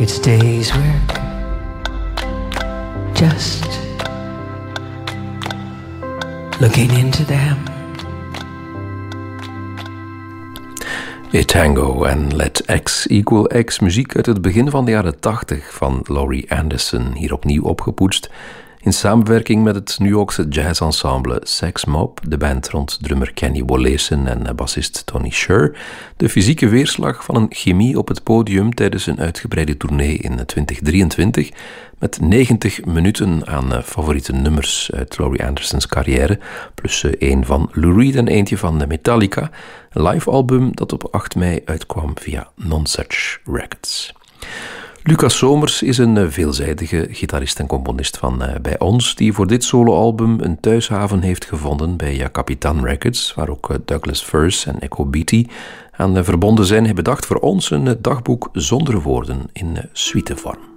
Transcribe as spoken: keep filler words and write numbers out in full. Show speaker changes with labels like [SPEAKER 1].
[SPEAKER 1] It's days work, just looking into them.
[SPEAKER 2] A Tango en Let X equal X, muziek uit het begin van de jaren tachtig van Laurie Anderson, hier opnieuw opgepoetst in samenwerking met het New Yorkse jazzensemble Sex Mob, de band rond drummer Kenny Wollesen en bassist Tony Sher, de fysieke weerslag van een chemie op het podium tijdens een uitgebreide tournee in twintig drieëntwintig met negentig minuten aan favoriete nummers uit Laurie Andersons carrière, plus één van Lou Reed en eentje van Metallica, een live album dat op acht mei uitkwam via Nonsuch Records. Lucas Somers is een veelzijdige gitarist en componist van uh, bij ons, die voor dit soloalbum een thuishaven heeft gevonden bij uh, Capitan Records, waar ook uh, Douglas Furs en Echo Beatty aan uh, verbonden zijn. Hij bedacht voor ons een uh, dagboek zonder woorden in uh, suitevorm.